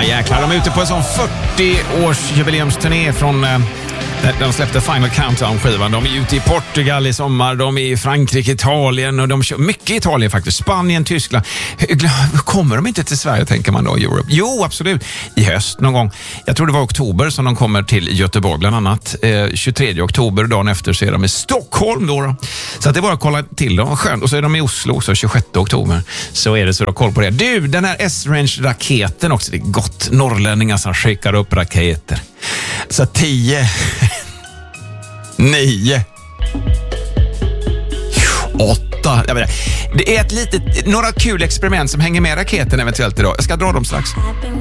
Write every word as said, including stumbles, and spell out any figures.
Ja, jäklar. De är ute på en sån fyrtio-års-jubileumsturné från... Eh, de släppte Final Countdown-skivan. De är ute i Portugal i sommar. De är i Frankrike, Italien och de kör mycket i Italien faktiskt. Spanien, Tyskland. Kommer de inte till Sverige, tänker man då, Europe? Jo, absolut. I höst någon gång. Jag tror det var oktober som de kommer till Göteborg bland annat. Eh, tjugotredje oktober, dagen efter så är de i Stockholm då. då. Så att det är bara att kolla till dem. Skönt. Och så är de i Oslo också tjugosjätte oktober. Så är det, så du har koll på det. Du, den här S-Range-raketen också. Det är gott. Norrlänningar som skickar upp raketer. Så tio, nio, åtta. Jag vet, det är ett litet, några kul experiment som hänger med raketen eventuellt idag. Jag ska dra dem strax.